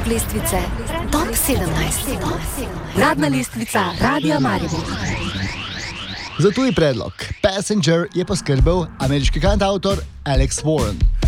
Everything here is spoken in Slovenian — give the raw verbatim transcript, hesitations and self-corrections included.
lestvice Top sedemnajst. Uradna lestvica Radia Maribor. Za tuji predlog Passenger je poskrbel ameriški kantavtor Alex Warren.